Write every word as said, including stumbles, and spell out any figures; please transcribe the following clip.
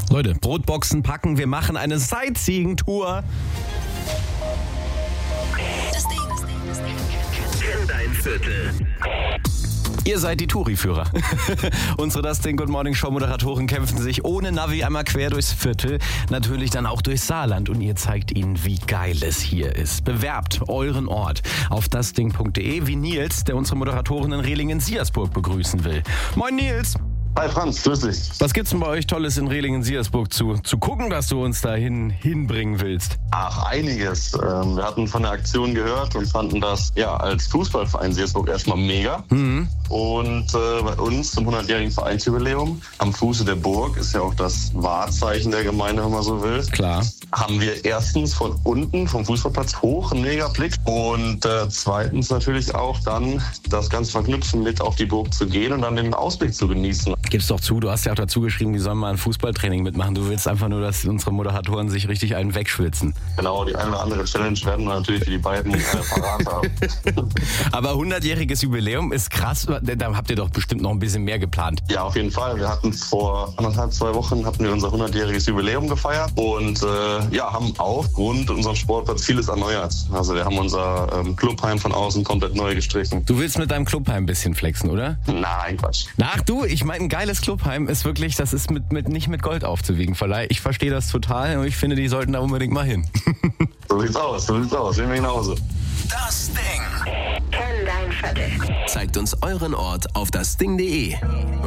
Leute, Brotboxen packen, wir machen eine Sightseeing-Tour. Das Ding, das Ding, das Ding. Kenn dein Viertel. Ihr seid die Touri-Führer. Unsere Das Ding Good Morning Show Moderatoren kämpfen sich ohne Navi einmal quer durchs Viertel, natürlich dann auch durchs Saarland und ihr zeigt ihnen, wie geil es hier ist. Bewerbt euren Ort auf dasding punkt de, wie Nils, der unsere Moderatoren in Rehlingen-Siersburg begrüßen will. Moin Nils! Hi Franz, grüß dich. Was gibt's denn bei euch Tolles in Rehlingen-Siersburg zu, zu gucken, dass du uns dahin hinbringen willst? Ach, einiges. Ähm, wir hatten von der Aktion gehört und fanden das ja als Fußballverein Siersburg erstmal mega. Mhm. Und äh, bei uns zum hundertjährigen Vereinsjubiläum am Fuße der Burg, ist ja auch das Wahrzeichen der Gemeinde, wenn man so will. Klar. Haben wir erstens von unten vom Fußballplatz hoch einen Megablick und äh, zweitens natürlich auch dann das Ganze verknüpfen mit auf die Burg zu gehen und dann den Ausblick zu genießen. Gib's doch zu, du hast ja auch dazu geschrieben, die sollen mal ein Fußballtraining mitmachen. Du willst einfach nur, dass unsere Moderatoren sich richtig einen wegschwitzen. Genau, die eine oder andere Challenge werden wir natürlich für die beiden äh, parat haben. Aber hundertjähriges Jubiläum ist krass, da habt ihr doch bestimmt noch ein bisschen mehr geplant. Ja, auf jeden Fall. Wir hatten vor anderthalb, zwei Wochen hatten wir unser hundertjähriges Jubiläum gefeiert und äh, ja, haben auch rund unserem Sportplatz vieles erneuert. Also wir haben unser ähm, Clubheim von außen komplett neu gestrichen. Du willst mit deinem Clubheim ein bisschen flexen, oder? Nein, Quatsch. Ach du, ich meine, ein geiles Clubheim ist wirklich, das ist mit, mit nicht mit Gold aufzuwiegen. Verleih, ich verstehe das total und ich finde, die sollten da unbedingt mal hin. So sieht's aus, so sieht's aus. Sehen wir nach Hause. Das Ding. Kenn dein Viertel. Zeigt uns euren Ort auf dasding punkt de.